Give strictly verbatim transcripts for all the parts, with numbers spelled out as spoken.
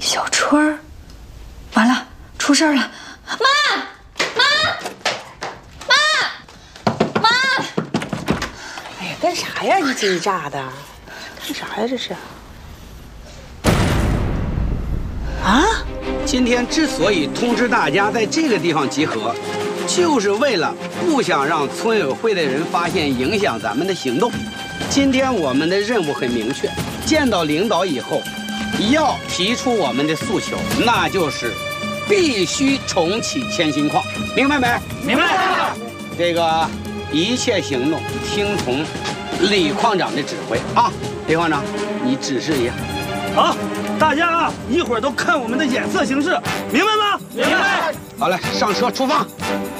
小春儿，完了，出事了！妈，妈，妈，妈！ 哎呀，干啥呀？一惊一乍的，干啥呀？这是？啊？ 今天之所以通知大家在这个地方集合，就是为了不想让村委会的人发现，影响咱们的行动。今天我们的任务很明确，见到领导以后，要提出我们的诉求，那就是必须重启千心矿，明白没？ 明白。 这个一切行动听从李矿长的指挥啊！李矿长，你指示一下。 好，大家啊，一会儿都看我们的眼色行事，明白吗？ 明白。好嘞，上车出发。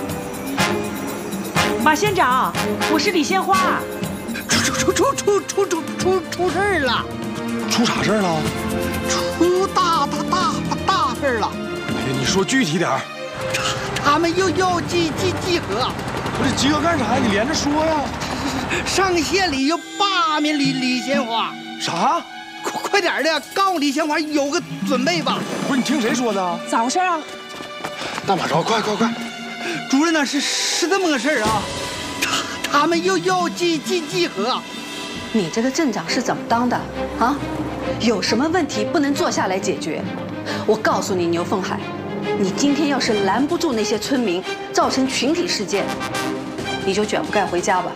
马县长，我是李鲜花。 出出出出出出出出事儿了！ 出啥事儿了？ 出大大大大事儿了！ 哎呀，你说具体点儿。 他们又要集集集合。 不是集合干啥呀？你连着说呀。 上县里要罢免李李鲜花。 啥？ 快快点的，告诉李鲜花有个准备吧。 不是你听谁说的？ 咋回事啊？ 那马超，快快快！ 主任呢？是是这么个事儿啊。他们又要集集集合。 你这个镇长是怎么当的啊？有什么问题不能坐下来解决？我告诉你，牛凤海，你今天要是拦不住那些村民，造成群体事件，你就卷铺盖回家吧。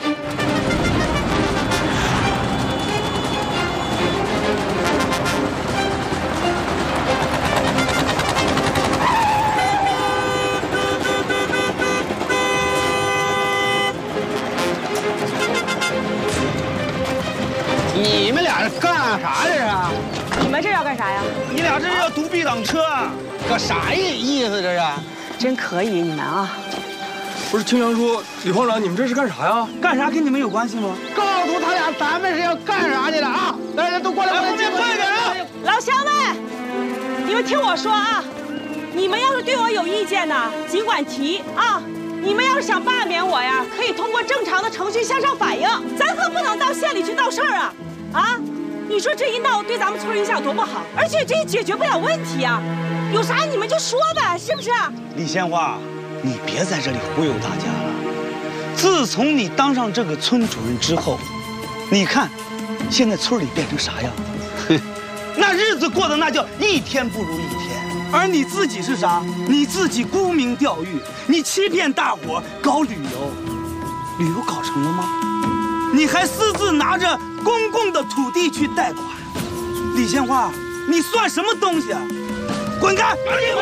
你们俩是干啥这是？ 你们这要干啥呀？ 你俩这是要独臂挡车啊？ 这啥意意思这是？ 真可以，你们啊！ 不是听杨说，李矿长，你们这是干啥呀？ 干啥跟你们有关系吗？ 告诉他俩，咱们是要干啥去了啊！来来，都过来，过来， 快点啊！ 老乡们，你们听我说啊，你们要是对我有意见呢，尽管提啊。你们要是想罢免我呀，可以通过正常的程序向上反映，咱可不能到县里去闹事儿啊！啊，你说这一闹对咱们村影响多不好，而且这也解决不了问题啊！有啥你们就说呗，是不是？ 李鲜花，你别在这里忽悠大家了。自从你当上这个村主任之后，你看，现在村里变成啥样？哼，那日子过得那叫一天不如一天。而你自己是啥？你自己沽名钓誉，你欺骗大伙搞旅游，旅游搞成了吗？你还私自拿着公共的土地去贷款，李鲜花，你算什么东西啊？滚开！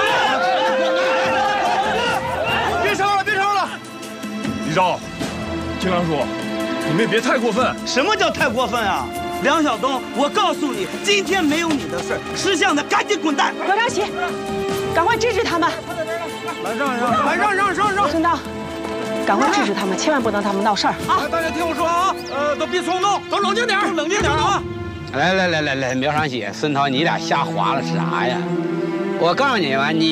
别吵了，别吵了！李昭，听杨叔，你们也别太过分。 什么叫太过分啊？梁晓东，我告诉你，今天没有你的事儿，识相的赶紧滚蛋！ 何长喜，赶快制止他们！ 来让让，来让让让让！ 孙当，赶快制止他们，千万不能让他们闹事儿啊！ 大家听我说啊，呃，都别冲动，都冷静点，都冷静点啊！ 来来来来来，苗长喜、孙涛，你俩瞎划拉啥呀？我告诉你吧，你。